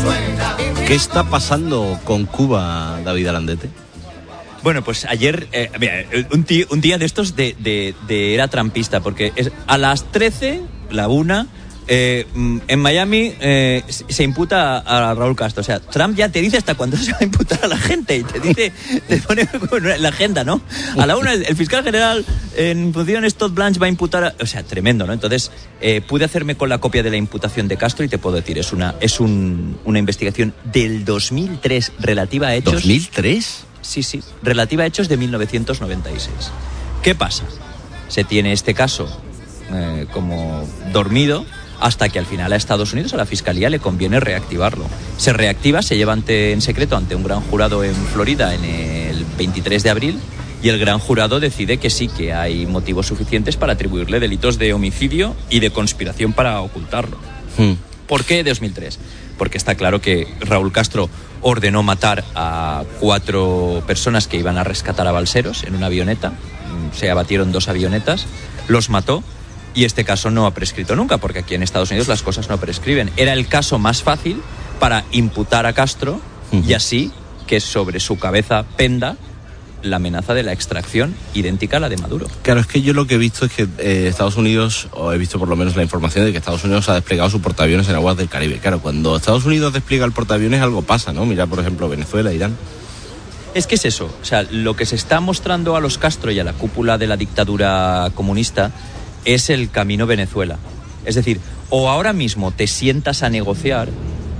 ¿Qué está pasando con Cuba, David Alandete? Bueno, pues ayer, un día de estos de era trampista, porque a las 13, la 1, en Miami se imputa a Raúl Castro. O sea, Trump ya te dice hasta cuándo se va a imputar a la gente y te dice, te pone en la agenda, ¿no? A la 1 el fiscal general en funciones Todd Blanche va a imputar o sea, tremendo, ¿no? Entonces, pude hacerme con la copia de la imputación de Castro y te puedo decir, es una investigación del 2003 relativa a hechos... ¿2003? Sí, relativa a hechos de 1996. ¿Qué pasa? Se tiene este caso como dormido hasta que al final a Estados Unidos, a la Fiscalía, le conviene reactivarlo. Se reactiva, se lleva en secreto ante un gran jurado en Florida en el 23 de abril y el gran jurado decide que sí, que hay motivos suficientes para atribuirle delitos de homicidio y de conspiración para ocultarlo. ¿Por qué 2003? Porque está claro que Raúl Castro ordenó matar a 4 personas que iban a rescatar a balseros en una avioneta. Se abatieron 2 avionetas, los mató y este caso no ha prescrito nunca, porque aquí en Estados Unidos las cosas no prescriben. Era el caso más fácil para imputar a Castro y así que sobre su cabeza penda la amenaza de la extracción idéntica a la de Maduro. Claro, es que yo lo que he visto es que Estados Unidos, o he visto por lo menos la información de que Estados Unidos ha desplegado su portaaviones en aguas del Caribe. Claro, cuando Estados Unidos despliega el portaaviones algo pasa, ¿no? Mira, por ejemplo, Venezuela, Irán. Es que es eso, o sea, lo que se está mostrando a los Castro y a la cúpula de la dictadura comunista es el camino Venezuela. Es decir, o ahora mismo te sientas a negociar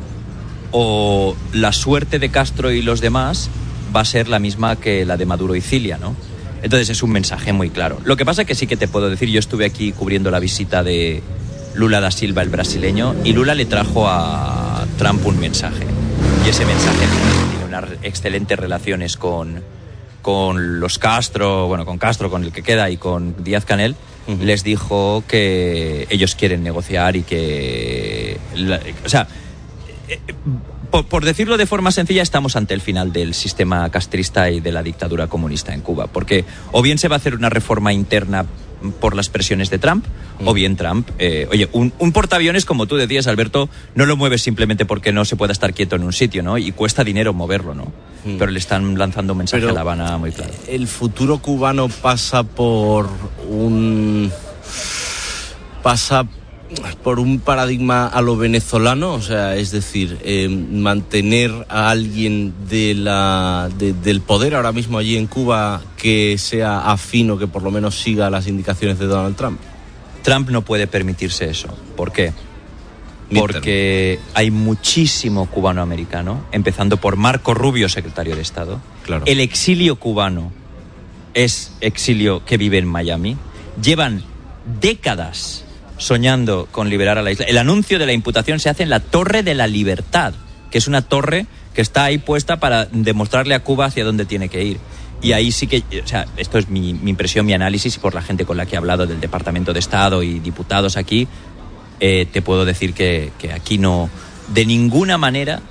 o la suerte de Castro y los demás va a ser la misma que la de Maduro y Cilia, ¿no? Entonces es un mensaje muy claro. Lo que pasa es que sí que te puedo decir, yo estuve aquí cubriendo la visita de Lula da Silva, el brasileño, y Lula le trajo a Trump un mensaje. Y ese mensaje tiene unas excelentes relaciones con los Castro, bueno, con Castro, con el que queda, y con Díaz-Canel. Les dijo que ellos quieren negociar y que... Por decirlo de forma sencilla, estamos ante el final del sistema castrista y de la dictadura comunista en Cuba, porque o bien se va a hacer una reforma interna por las presiones de Trump, o bien Trump... un portaaviones, como tú decías, Alberto, no lo mueves simplemente porque no se pueda estar quieto en un sitio, ¿no? Y cuesta dinero moverlo, ¿no? Pero le están lanzando un mensaje a La Habana muy claro. ¿El futuro cubano pasa por un paradigma a lo venezolano? O sea, es decir, mantener a alguien del poder ahora mismo allí en Cuba que sea afín o que por lo menos siga las indicaciones de Donald Trump. Trump no puede permitirse eso. ¿Por qué? Porque hay muchísimo cubano-americano, empezando por Marco Rubio, secretario de Estado. Claro. El exilio cubano es exilio que vive en Miami. Llevan décadas soñando con liberar a la isla. El anuncio de la imputación se hace en la Torre de la Libertad, que es una torre que está ahí puesta para demostrarle a Cuba hacia dónde tiene que ir. Y ahí sí que, o sea, esto es mi impresión, mi análisis, y por la gente con la que he hablado del Departamento de Estado y diputados aquí, te puedo decir que aquí no, de ninguna manera,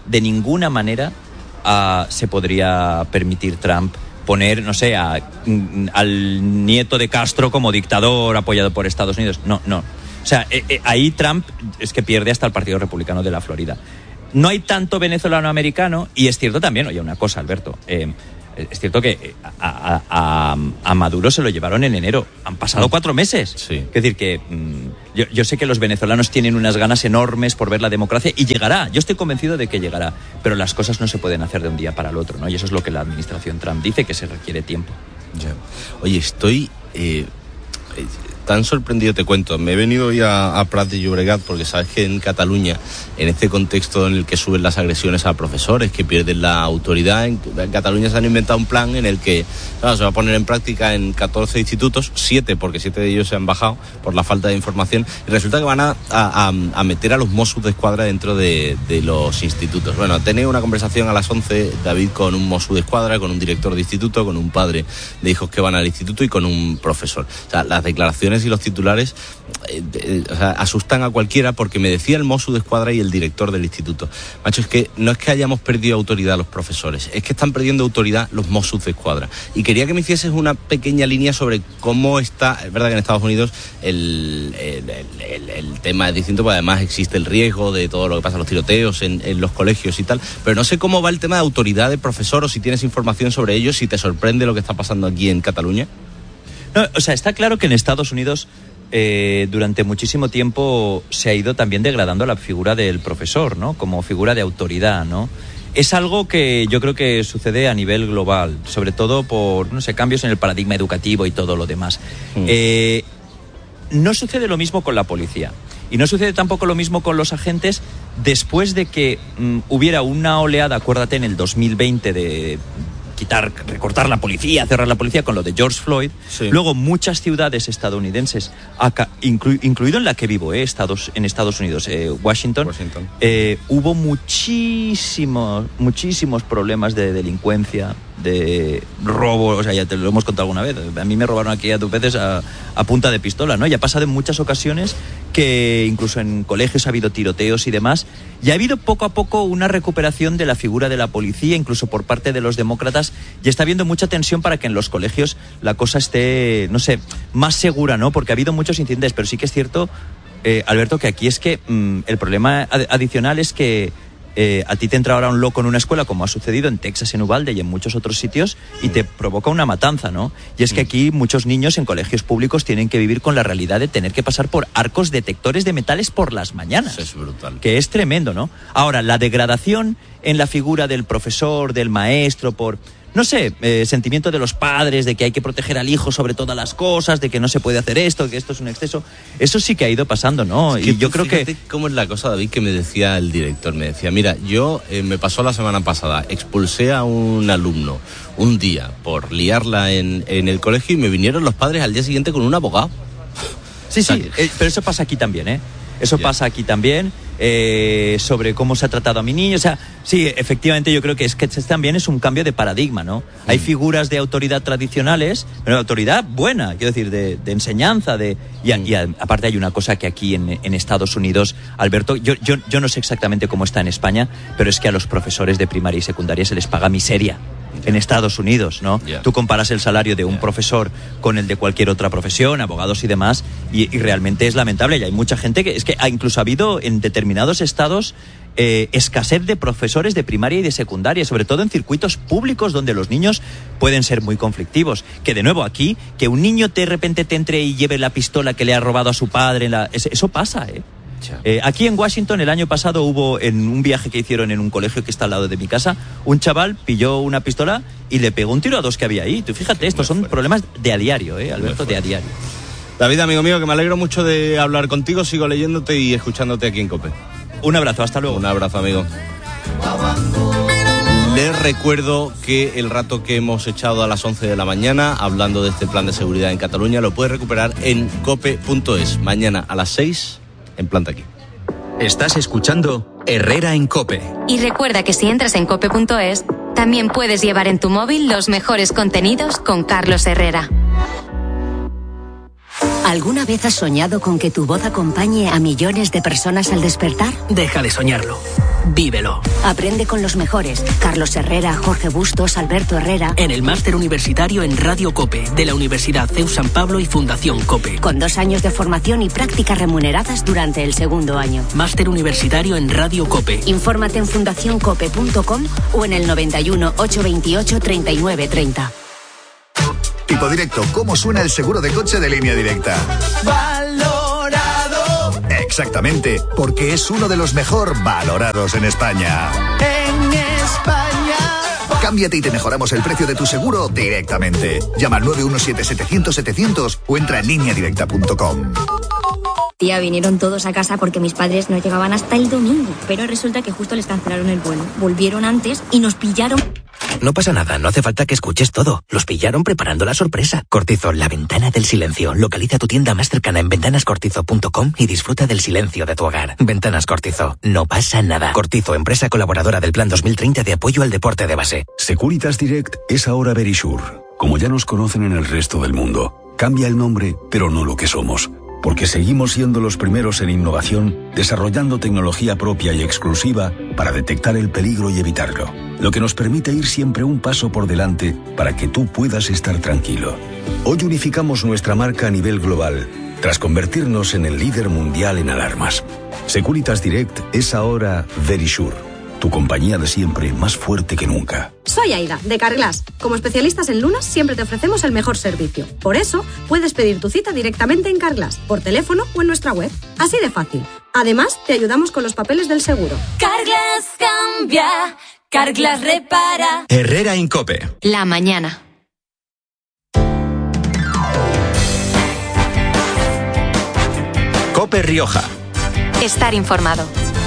se podría permitir Trump poner, no sé, al nieto de Castro como dictador apoyado por Estados Unidos. No. O sea, ahí Trump es que pierde hasta el Partido Republicano de la Florida. No hay tanto venezolano-americano, y es cierto también, oye, una cosa, Alberto, es cierto que a Maduro se lo llevaron en enero. Han pasado 4 meses. Sí. Es decir, que yo sé que los venezolanos tienen unas ganas enormes por ver la democracia, y llegará. Yo estoy convencido de que llegará. Pero las cosas no se pueden hacer de un día para el otro, ¿no? Y eso es lo que la administración Trump dice, que se requiere tiempo. Ya. Oye, estoy... tan sorprendido, te cuento. Me he venido hoy a Prat de Llobregat porque sabes que en Cataluña, en este contexto en el que suben las agresiones a profesores que pierden la autoridad, en Cataluña se han inventado un plan en el que se va a poner en práctica en 14 institutos, 7 porque 7 de ellos se han bajado por la falta de información, y resulta que van a meter a los Mossos de Escuadra dentro de los institutos. Bueno, he tenido una conversación a las 11, David, con un Mosso de Escuadra, con un director de instituto, con un padre de hijos que van al instituto y con un profesor. O sea, las declaraciones imágenes y los titulares asustan a cualquiera, porque me decía el Mossos d'Esquadra y el director del instituto, macho, es que no es que hayamos perdido autoridad los profesores, es que están perdiendo autoridad los Mossos d'Esquadra. Y quería que me hicieses una pequeña línea sobre cómo está, es verdad que en Estados Unidos el tema es distinto, porque además existe el riesgo de todo lo que pasa, los tiroteos en los colegios y tal, pero no sé cómo va el tema de autoridad de profesor, o si tienes información sobre ello, si te sorprende lo que está pasando aquí en Cataluña. No, o sea, está claro que en Estados Unidos durante muchísimo tiempo se ha ido también degradando la figura del profesor, ¿no? Como figura de autoridad, ¿no? Es algo que yo creo que sucede a nivel global, sobre todo por, no sé, cambios en el paradigma educativo y todo lo demás. No sucede lo mismo con la policía. Y no sucede tampoco lo mismo con los agentes después de que hubiera una oleada, acuérdate, en el 2020 de recortar la policía, cerrar la policía con lo de George Floyd. Sí. Luego muchas ciudades estadounidenses, incluido en la que vivo, en Estados Unidos, Washington. Hubo muchísimos problemas de delincuencia, de robo, o sea, ya te lo hemos contado alguna vez. A mí me robaron aquí a 2 veces a punta de pistola, ¿no? Y ha pasado en muchas ocasiones que incluso en colegios ha habido tiroteos y demás. Y ha habido poco a poco una recuperación de la figura de la policía, incluso por parte de los demócratas, y está habiendo mucha tensión para que en los colegios la cosa esté, no sé, más segura, ¿no? Porque ha habido muchos incidentes, pero sí que es cierto, Alberto, que aquí es que el problema adicional es que a ti te entra ahora un loco en una escuela, como ha sucedido en Texas, en Uvalde y en muchos otros sitios, y te provoca una matanza, ¿no? Y es que aquí muchos niños en colegios públicos tienen que vivir con la realidad de tener que pasar por arcos detectores de metales por las mañanas. Eso es brutal. Que es tremendo, ¿no? Ahora, la degradación en la figura del profesor, del maestro, por, no sé, sentimiento de los padres de que hay que proteger al hijo sobre todas las cosas, de que no se puede hacer esto, que esto es un exceso. Eso sí que ha ido pasando, ¿no? Es que y yo creo que... ¿Cómo es la cosa, David, que me decía el director? Me decía, mira, yo me pasó la semana pasada, expulsé a un alumno un día por liarla en el colegio, y me vinieron los padres al día siguiente con un abogado. Sí, pero eso pasa aquí también, ¿eh? Eso pasa aquí también, sobre cómo se ha tratado a mi niño. O sea, sí, efectivamente yo creo que también es un cambio de paradigma, ¿no? Hay figuras de autoridad tradicionales, pero de autoridad buena, quiero decir, de enseñanza, y aparte hay una cosa que aquí en Estados Unidos, Alberto, yo no sé exactamente cómo está en España, pero es que a los profesores de primaria y secundaria se les paga miseria. En Estados Unidos, ¿no? Tú comparas el salario de un profesor con el de cualquier otra profesión, abogados y demás, y realmente es lamentable. Y hay mucha gente que incluso ha habido en determinados estados escasez de profesores de primaria y de secundaria, sobre todo en circuitos públicos donde los niños pueden ser muy conflictivos. Que de nuevo aquí, que un niño de repente te entre y lleve la pistola que le ha robado a su padre, eso pasa, ¿eh? Aquí en Washington el año pasado hubo, en un viaje que hicieron en un colegio que está al lado de mi casa, un chaval pilló una pistola y le pegó un tiro a 2 que había ahí. Tú fíjate, estos son problemas de a diario, Alberto, de a diario. David, amigo mío, que me alegro mucho de hablar contigo, sigo leyéndote y escuchándote aquí en COPE. Un abrazo, hasta luego. Un abrazo, amigo. Les recuerdo que el rato que hemos echado a las 11 de la mañana hablando de este plan de seguridad en Cataluña lo puedes recuperar en cope.es. Mañana a las 6 en Planta Aquí. Estás escuchando Herrera en COPE. Y recuerda que si entras en cope.es, también puedes llevar en tu móvil los mejores contenidos con Carlos Herrera. ¿Alguna vez has soñado con que tu voz acompañe a millones de personas al despertar? Deja de soñarlo. Vívelo. Aprende con los mejores. Carlos Herrera, Jorge Bustos, Alberto Herrera. En el máster universitario en Radio COPE de la Universidad CEU San Pablo y Fundación COPE. Con 2 años de formación y prácticas remuneradas durante el 2º año. Máster universitario en Radio COPE. Infórmate en fundacioncope.com o en el 91 828 39 30. Tipo Directo, ¿cómo suena el seguro de coche de Línea Directa? Valorado. Exactamente, porque es uno de los mejor valorados en España. En España. Cámbiate y te mejoramos el precio de tu seguro directamente. Llama al 917-700-700 o entra en lineadirecta.com. Tía, vinieron todos a casa porque mis padres no llegaban hasta el domingo. Pero resulta que justo les cancelaron el vuelo. Volvieron antes y nos pillaron. No pasa nada, no hace falta que escuches todo. Los pillaron preparando la sorpresa. Cortizo, la ventana del silencio. Localiza tu tienda más cercana en ventanascortizo.com y disfruta del silencio de tu hogar. Ventanas Cortizo, no pasa nada. Cortizo, empresa colaboradora del Plan 2030 de apoyo al deporte de base. Securitas Direct es ahora Verisure, como ya nos conocen en el resto del mundo. Cambia el nombre, pero no lo que somos. Porque seguimos siendo los primeros en innovación, desarrollando tecnología propia y exclusiva para detectar el peligro y evitarlo. Lo que nos permite ir siempre un paso por delante para que tú puedas estar tranquilo. Hoy unificamos nuestra marca a nivel global, tras convertirnos en el líder mundial en alarmas. Securitas Direct es ahora Verisure, tu compañía de siempre más fuerte que nunca. Soy Aida, de Carglass. Como especialistas en lunas, siempre te ofrecemos el mejor servicio. Por eso, puedes pedir tu cita directamente en Carglass, por teléfono o en nuestra web. Así de fácil. Además, te ayudamos con los papeles del seguro. Carglass cambia, Carglass repara. Herrera en COPE. La mañana. COPE Rioja. Estar informado.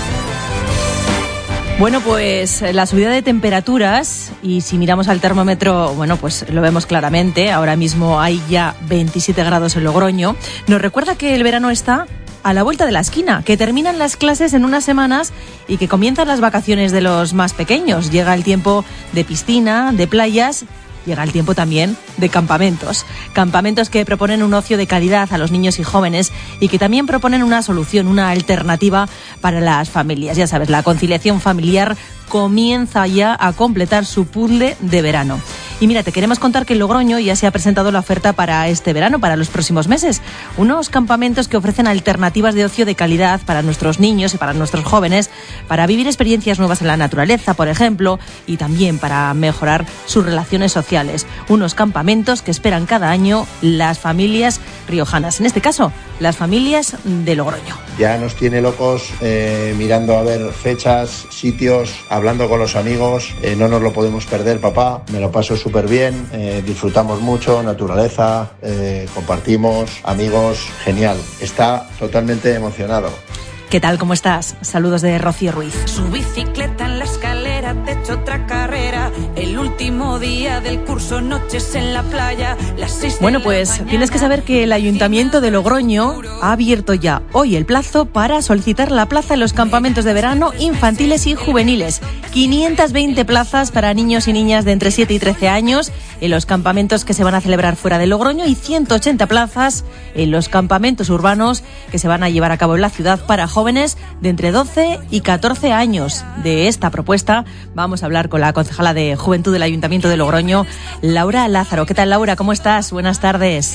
Bueno, pues la subida de temperaturas, y si miramos al termómetro, bueno, pues lo vemos claramente. Ahora mismo hay ya 27 grados en Logroño. Nos recuerda que el verano está a la vuelta de la esquina, que terminan las clases en unas semanas y que comienzan las vacaciones de los más pequeños. Llega el tiempo de piscina, de playas. Llega el tiempo también de campamentos. Campamentos que proponen un ocio de calidad a los niños y jóvenes y que también proponen una solución, una alternativa para las familias. Ya sabes, la conciliación familiar comienza ya a completar su puzzle de verano. Y mira, te queremos contar que en Logroño ya se ha presentado la oferta para este verano, para los próximos meses. Unos campamentos que ofrecen alternativas de ocio de calidad para nuestros niños y para nuestros jóvenes, para vivir experiencias nuevas en la naturaleza, por ejemplo, y también para mejorar sus relaciones sociales. Unos campamentos que esperan cada año las familias riojanas, en este caso, las familias de Logroño. Ya nos tiene locos mirando a ver fechas, sitios, hablando con los amigos. No nos lo podemos perder, papá. Me lo paso súper bien, disfrutamos mucho, naturaleza, compartimos, amigos, genial. Está totalmente emocionado. ¿Qué tal? ¿Cómo estás? Saludos de Rocío Ruiz. Su bicicleta en la escalera, te echo otra carrera. El último día del curso, noches en la playa. Bueno, pues tienes que saber que el Ayuntamiento de Logroño ha abierto ya hoy el plazo para solicitar la plaza en los campamentos de verano infantiles y juveniles. 520 plazas para niños y niñas de entre 7 y 13 años en los campamentos que se van a celebrar fuera de Logroño y 180 plazas en los campamentos urbanos que se van a llevar a cabo en la ciudad para jóvenes de entre 12 y 14 años. De esta propuesta vamos a hablar con la concejala de Juventud del Ayuntamiento de Logroño, Laura Lázaro. ¿Qué tal, Laura? ¿Cómo estás? Buenas tardes.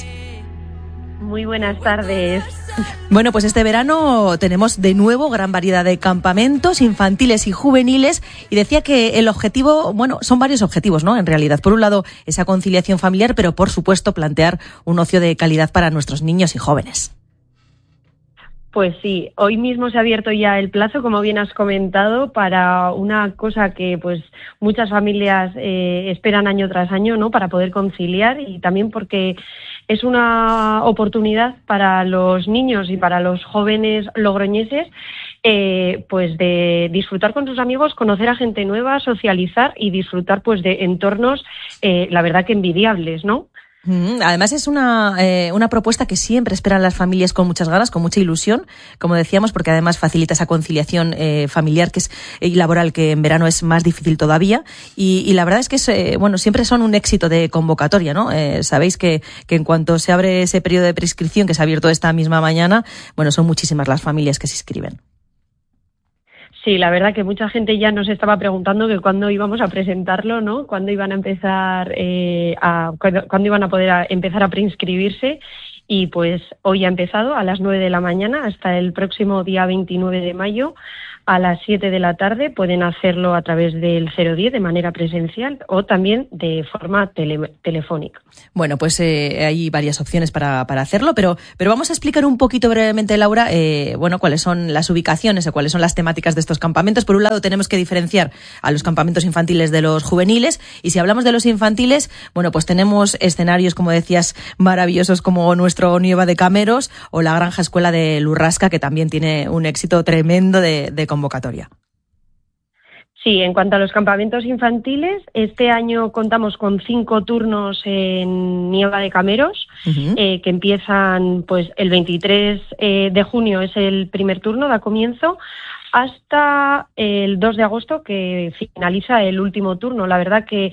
Muy buenas tardes. Bueno, pues este verano tenemos de nuevo gran variedad de campamentos infantiles y juveniles, y decía que el objetivo, bueno, son varios objetivos, ¿no? En realidad, por un lado, esa conciliación familiar, pero por supuesto plantear un ocio de calidad para nuestros niños y jóvenes. Pues sí, hoy mismo se ha abierto ya el plazo, como bien has comentado, para una cosa que pues muchas familias esperan año tras año, ¿no? Para poder conciliar, y también porque es una oportunidad para los niños y para los jóvenes logroñeses pues de disfrutar con sus amigos, conocer a gente nueva, socializar y disfrutar pues de entornos la verdad que envidiables, ¿no? Además es una propuesta que siempre esperan las familias con muchas ganas, con mucha ilusión, como decíamos, porque además facilita esa conciliación familiar que es y laboral, que en verano es más difícil todavía, y la verdad es que bueno, siempre son un éxito de convocatoria, ¿no? Sabéis que en cuanto se abre ese periodo de prescripción, que se ha abierto esta misma mañana, bueno, son muchísimas las familias que se inscriben. Sí, la verdad que mucha gente ya nos estaba preguntando que cuándo íbamos a presentarlo, ¿no? Cuándo iban a empezar cuándo iban a poder empezar a preinscribirse, y pues hoy ha empezado a las 9 de la mañana hasta el próximo día 29 de mayo a las 7 de la tarde. Pueden hacerlo a través del 010 de manera presencial o también de forma telefónica. Bueno, pues hay varias opciones para hacerlo, pero vamos a explicar un poquito brevemente, Laura, bueno, cuáles son las ubicaciones o cuáles son las temáticas de estos campamentos. Por un lado, tenemos que diferenciar a los campamentos infantiles de los juveniles, y si hablamos de los infantiles, bueno, pues tenemos escenarios, como decías, maravillosos como nuestro Nieva de Cameros o la Granja Escuela de Lurrasca, que también tiene un éxito tremendo de convocatoria. Sí, en cuanto a los campamentos infantiles, este año contamos con 5 turnos en Nieva de Cameros, que empiezan pues el 23 de junio es el primer turno, da comienzo, hasta el 2 de agosto, que finaliza el último turno. La verdad que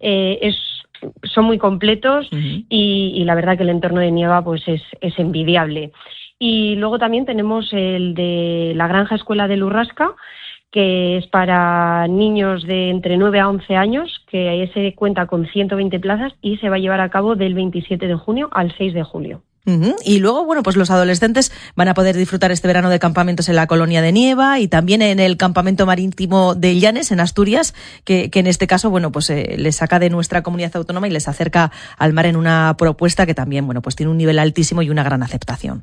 son muy completos y la verdad que el entorno de Nieva pues es envidiable. Y luego también tenemos el de la Granja Escuela de Lurrasca, que es para niños de entre 9 a 11 años, que ese cuenta con 120 plazas y se va a llevar a cabo del 27 de junio al 6 de julio. Y luego, bueno, pues los adolescentes van a poder disfrutar este verano de campamentos en la colonia de Nieva y también en el campamento marítimo de Llanes, en Asturias, que en este caso, bueno, pues les saca de nuestra comunidad autónoma y les acerca al mar en una propuesta que también, bueno, pues tiene un nivel altísimo y una gran aceptación.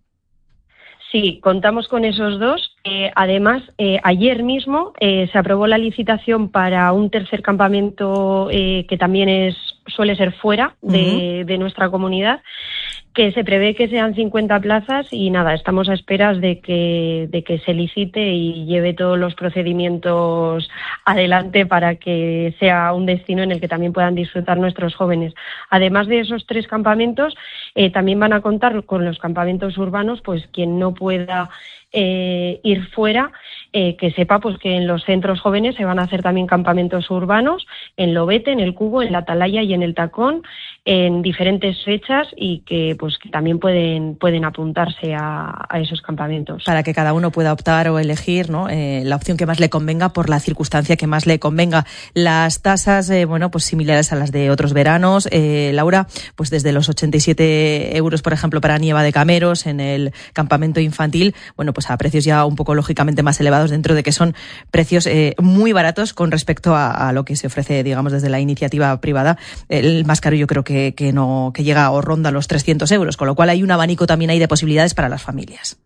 Sí, contamos con esos dos. Además, ayer mismo se aprobó la licitación para un tercer campamento que también suele ser fuera de nuestra comunidad, que se prevé que sean 50 plazas y nada, estamos a esperas de que se licite y lleve todos los procedimientos adelante para que sea un destino en el que también puedan disfrutar nuestros jóvenes. Además de esos 3 campamentos, también van a contar con los campamentos urbanos, pues quien no pueda ir fuera, que sepa pues que en los centros jóvenes se van a hacer también campamentos urbanos, en Lobete, en el Cubo, en la Atalaya y en el Tacón, en diferentes fechas y que también pueden apuntarse a esos campamentos. Para que cada uno pueda optar o elegir, ¿no?, la opción que más le convenga por la circunstancia que más le convenga. Las tasas, bueno, pues similares a las de otros veranos. Laura, pues desde los 87 euros, por ejemplo, para Nieva de Cameros, en el campamento infantil, bueno, pues a precios ya un poco lógicamente más elevados, dentro de que son precios muy baratos con respecto a lo que se ofrece, digamos, desde la iniciativa privada. El más caro yo creo que llega o ronda los 300 euros, con lo cual hay un abanico también ahí de posibilidades para las familias.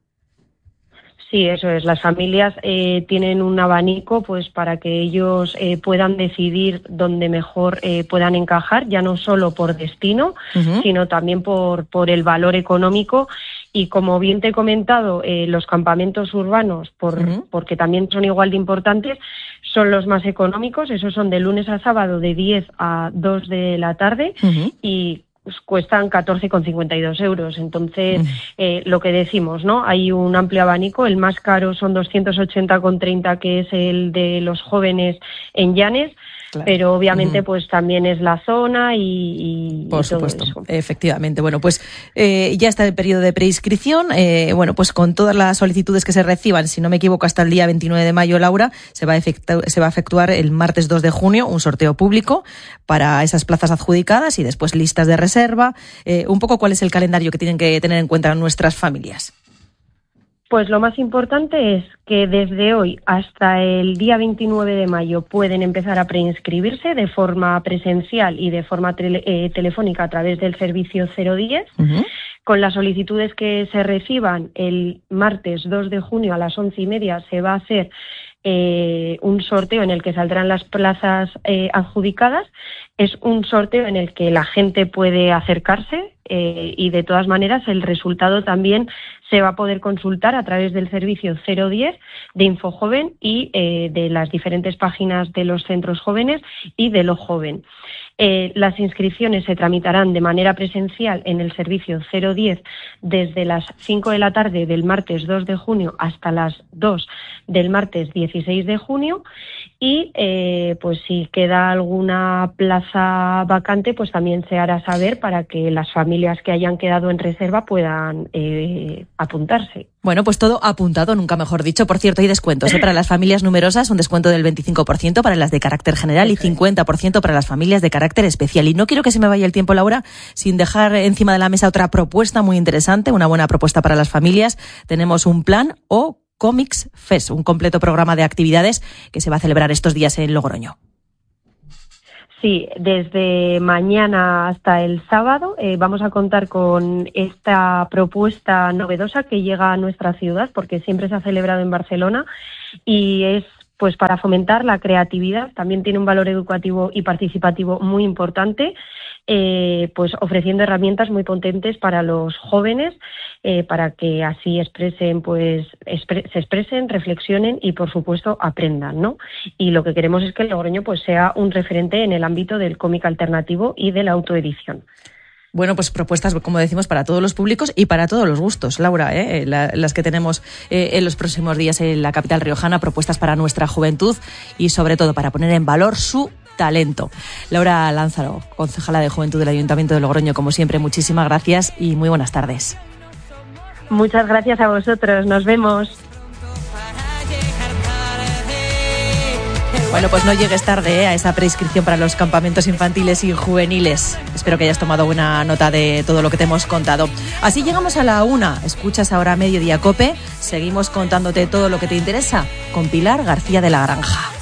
Sí, eso es. Las familias tienen un abanico pues para que ellos puedan decidir dónde mejor puedan encajar, ya no solo por destino, sino también por el valor económico. Y como bien te he comentado, los campamentos urbanos, porque también son igual de importantes, son los más económicos. Esos son de lunes a sábado de 10 a 2 de la tarde y pues cuestan 14,52 euros. Entonces, lo que decimos, ¿no? Hay un amplio abanico. El más caro son 280,30, que es el de los jóvenes en Llanes. Claro. Pero obviamente pues también es la zona y por supuesto, todo eso. Efectivamente. Bueno, pues ya está el periodo de preinscripción. Bueno, pues con todas las solicitudes que se reciban, si no me equivoco, hasta el día 29 de mayo, Laura, se va a efectuar el martes 2 de junio un sorteo público para esas plazas adjudicadas y después listas de reserva. Un poco cuál es el calendario que tienen que tener en cuenta nuestras familias. Pues lo más importante es que desde hoy hasta el día 29 de mayo pueden empezar a preinscribirse de forma presencial y de forma telefónica a través del servicio 010. Con las solicitudes que se reciban el martes 2 de junio a las 11:30 se va a hacer un sorteo en el que saldrán las plazas adjudicadas. Es un sorteo en el que la gente puede acercarse y de todas maneras el resultado también se va a poder consultar a través del servicio 010 de Infojoven y de las diferentes páginas de los centros jóvenes y de Lo Joven. Las inscripciones se tramitarán de manera presencial en el servicio 010 desde las 5 de la tarde del martes 2 de junio hasta las 2 del martes 16 de junio y pues si queda alguna plaza vacante pues también se hará saber para que las familias que hayan quedado en reserva puedan apuntarse. Bueno, pues todo apuntado, nunca mejor dicho. Por cierto, hay descuentos para las familias numerosas, un descuento del 25% para las de carácter general y 50% para las familias de carácter especial. Y no quiero que se me vaya el tiempo, Laura, sin dejar encima de la mesa otra propuesta muy interesante, una buena propuesta para las familias. Tenemos un plan o Comics Fest, un completo programa de actividades que se va a celebrar estos días en Logroño. Sí, desde mañana hasta el sábado vamos a contar con esta propuesta novedosa que llega a nuestra ciudad, porque siempre se ha celebrado en Barcelona y es pues para fomentar la creatividad. También tiene un valor educativo y participativo muy importante, pues ofreciendo herramientas muy potentes para los jóvenes, para que así expresen, pues se expresen, reflexionen y por supuesto aprendan, ¿no? Y lo que queremos es que el Logroño pues sea un referente en el ámbito del cómic alternativo y de la autoedición. Bueno, pues propuestas, como decimos, para todos los públicos y para todos los gustos, Laura, las que tenemos en los próximos días en la capital riojana, propuestas para nuestra juventud y sobre todo para poner en valor su talento. Laura Lánzaro, concejala de Juventud del Ayuntamiento de Logroño, como siempre, muchísimas gracias y muy buenas tardes. Muchas gracias a vosotros, nos vemos. Bueno, pues no llegues tarde a esa preinscripción para los campamentos infantiles y juveniles. Espero que hayas tomado buena nota de todo lo que te hemos contado. Así llegamos a la 1. Escuchas ahora Mediodía COPE. Seguimos contándote todo lo que te interesa con Pilar García de la Granja.